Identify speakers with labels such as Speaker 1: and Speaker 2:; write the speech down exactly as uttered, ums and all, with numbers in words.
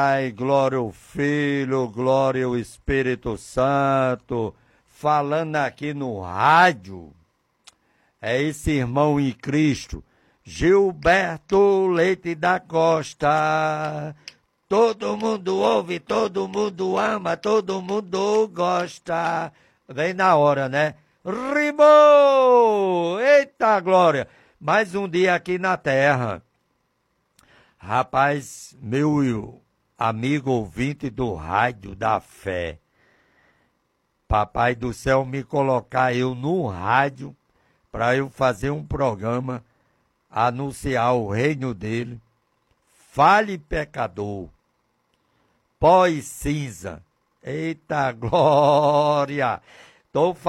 Speaker 1: Pai, glória ao Filho, glória ao Espírito Santo, falando aqui no rádio, é esse irmão em Cristo, Gilberto Leite da Costa. Todo mundo ouve, todo mundo ama, todo mundo gosta. Vem na hora, né? Rimou! Eita glória! Mais um dia aqui na terra. Rapaz, meu amigo ouvinte do rádio da fé, Papai do céu me colocar eu no rádio para eu fazer um programa, anunciar o reino dele. Fale pecador, pó e cinza. Eita glória! Tô